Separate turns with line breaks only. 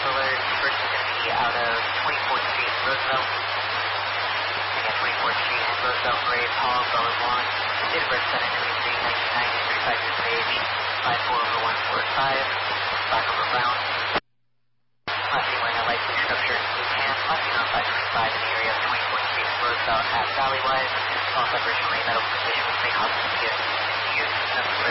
alert. First is going to be out of 24th Street and Roosevelt. Again, 24th Street and Roosevelt, Brave, Hall, Bellwood 1. Date of birth 7/23/1990, 35 years of age, 5'4" over 145, black over brown. Last name wearing a light blue scrub shirt and blue pants. Last name on 525 in the area of 24th Street and Roosevelt at Valleywise. All separation rate medical condition with big hospital use.